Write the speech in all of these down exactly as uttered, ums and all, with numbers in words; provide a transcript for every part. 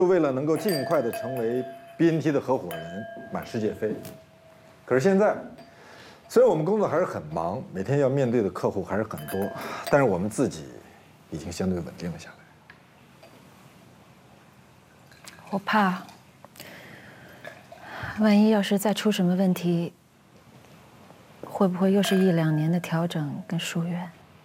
为了能够尽快的成为 B N T 的合伙人，满世界飞。可是现在，虽然我们工作还是很忙，每天要面对的客户还是很多，但是我们自己已经相对稳定了下来。 我怕，万一要是再出什么问题，会不会又是一两年的调整跟疏远？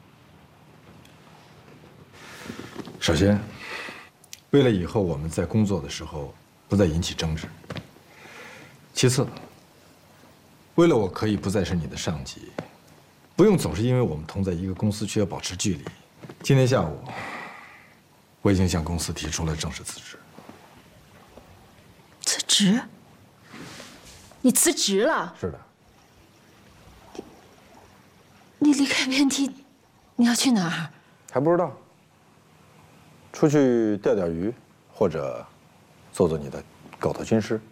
首先，为了以后我们在工作的时候不再引起争执；其次，为了我可以不再是你的上级，不用总是因为我们同在一个公司需要保持距离。今天下午，我已经向公司提出了正式辞职。 辞职？你辞职了？ 是的。 你离开 B N T， 你要去哪儿？ 还不知道。出去钓钓鱼，或者做做你的狗头军师。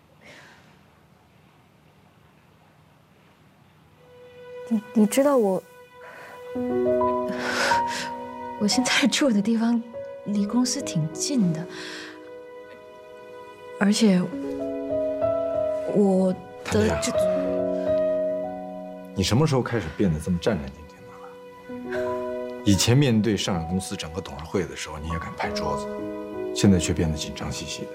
你你知道我，我现在住的地方离公司挺近的，而且我的这…… 你什么时候开始变得这么战战兢兢的了？以前面对上市公司整个董事会的时候，你也敢拍桌子，现在却变得紧张兮兮的。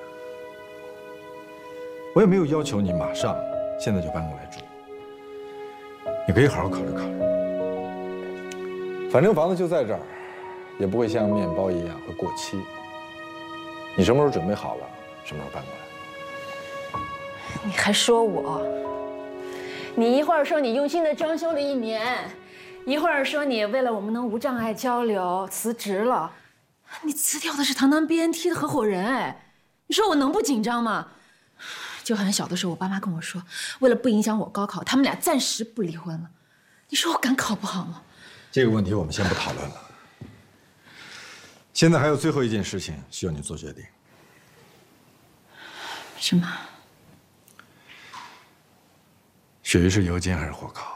我也没有要求你马上现在就搬过来住，你可以好好考虑考虑。反正房子就在这儿，也不会像面包一样会过期。你什么时候准备好了，什么时候搬过来。 你还说我？你一会儿说你用心的装修了一年，一会儿说你为了我们能无障碍交流辞职了，你辞掉的是堂堂 B N T 的合伙人，哎，你说我能不紧张吗？就好像小的时候我爸妈跟我说，为了不影响我高考，他们俩暂时不离婚了。你说我敢考不好吗？ 这个问题我们先不讨论了。现在还有最后一件事情需要你做决定。 什么？ 鳕鱼是油煎还是火烤？